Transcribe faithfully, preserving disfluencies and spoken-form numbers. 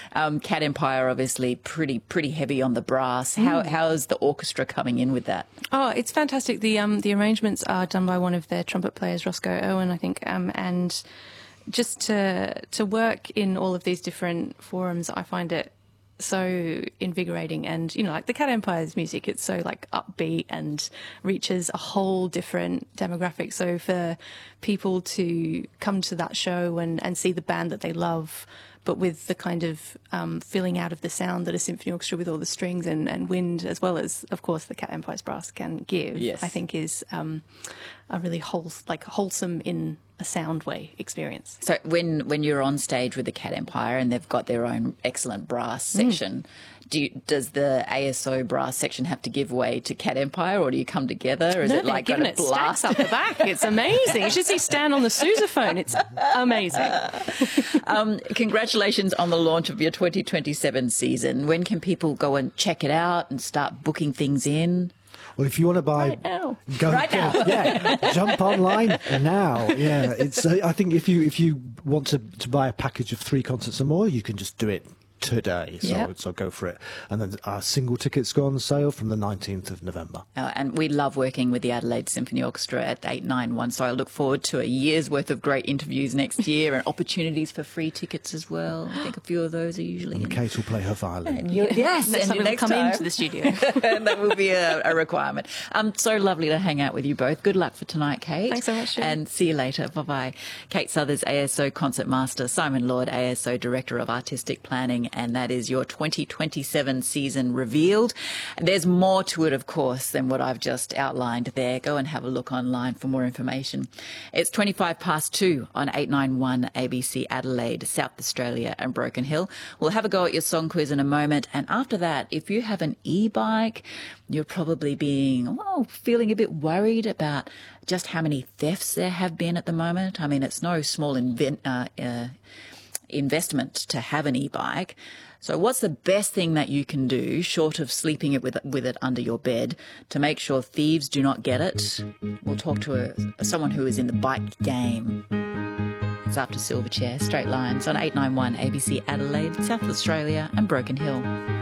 Um, Cat Empire, obviously, pretty pretty heavy on the brass. How Mm. how's the orchestra coming in with that? Oh, it's fantastic. The um the arrangements are done by one of their trumpet players, Roscoe Owen, I think, um, and just to to work in all of these different forums, I find it so invigorating. And you know, like the Cat Empire's music, it's so like upbeat and reaches a whole different demographic. So for people to come to that show and and see the band that they love, but with the kind of um, filling out of the sound that a symphony orchestra with all the strings and, and wind, as well as, of course, the Cat Empire's brass can give, yes. I think is um, a really whole, like wholesome in a sound way experience. So when when you're on stage with the Cat Empire and they've got their own excellent brass section, mm. do you, does the A S O brass section have to give way to Cat Empire, or do you come together? Or is no, it like giving it blast stacks up the back? It's amazing. You should see Stan on the sousaphone. It's amazing. um, congratulations on the launch of your twenty twenty-seven season. When can people go and check it out and start booking things in? Well, if you want to buy, right now, go, right now. yeah, jump online now. Yeah, it's. Uh, I think if you if you want to to buy a package of three concerts or more, you can just do it today. So yep. so go for it. And then our single tickets go on sale from the nineteenth of November. Uh, and we love working with the Adelaide Symphony Orchestra at eight nine one. So I look forward to a year's worth of great interviews next year and opportunities for free tickets as well. I think a few of those are usually. And Kate will play her violin. And you, yes, next and time next come time. into the studio. That will be a, a requirement. Um, so lovely to hang out with you both. Good luck for tonight, Kate. Thanks so much, Julie. And see you later. Bye bye. Kate Suthers, A S O Concertmaster, Simon Lord, A S O Director of Artistic Planning, and that is your twenty twenty-seven season revealed. There's more to it, of course, than what I've just outlined there. Go and have a look online for more information. It's twenty-five past two on eight nine one A B C Adelaide, South Australia and Broken Hill. We'll have a go at your song quiz in a moment. And after that, if you have an e-bike, you're probably being, well, feeling a bit worried about just how many thefts there have been at the moment. I mean, it's no small invent, uh, uh, investment to have an e-bike. So what's the best thing that you can do, short of sleeping it with, with it under your bed, to make sure thieves do not get it? We'll talk to a, someone who is in the bike game. It's after Silverchair, Straight Lines on eight nine one A B C Adelaide, South Australia and Broken Hill.